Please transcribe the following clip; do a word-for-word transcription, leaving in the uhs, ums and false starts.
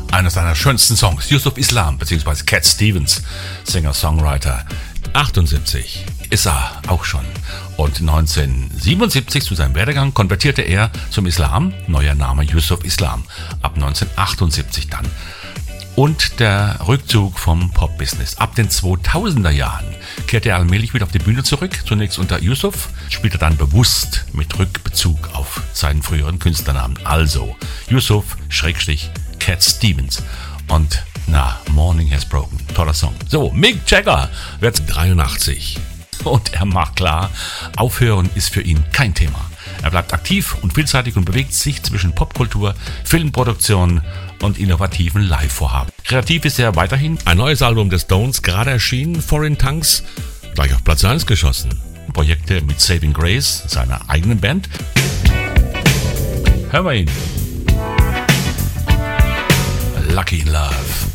Einer seiner schönsten Songs, Yusuf Islam bzw. Cat Stevens, Singer-Songwriter. achtundsiebzig ist er auch schon. Und neunzehnhundertsiebenundsiebzig zu seinem Werdegang konvertierte er zum Islam, neuer Name Yusuf Islam, ab neunzehnhundertachtundsiebzig dann. Und der Rückzug vom Pop-Business. Ab den zweitausender Jahren kehrte er allmählich wieder auf die Bühne zurück, zunächst unter Yusuf, spielte dann bewusst mit Rückbezug auf seinen früheren Künstlernamen, also Yusuf Schrägstrich Cat Stevens. Und na, Morning Has Broken, toller Song. So, Mick Jagger wird dreiundachtzig. Und er macht klar, aufhören ist für ihn kein Thema. Er bleibt aktiv und vielseitig und bewegt sich zwischen Popkultur, Filmproduktion und innovativen Live-Vorhaben. Kreativ ist er weiterhin. Ein neues Album des Stones, gerade erschienen, Foreign Tongues, gleich auf Platz eins geschossen. Projekte mit Saving Grace, seiner eigenen Band. Hören wir ihn. Lucky in Love.